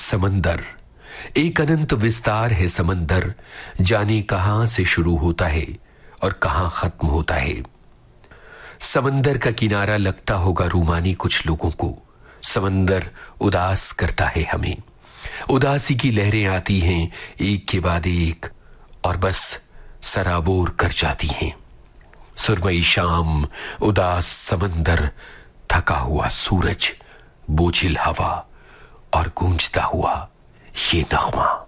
समंदर, एक अनंत विस्तार है समंदर, जाने कहां से शुरू होता है और कहां खत्म होता है। समंदर का किनारा लगता होगा रूमानी कुछ लोगों को। समंदर उदास करता है हमें, उदासी की लहरें आती हैं एक के बाद एक और बस सराबोर कर जाती हैं। सुरमई शाम, उदास समंदर, थका हुआ सूरज, बोझिल हवा और गूंजता हुआ ये नगमा।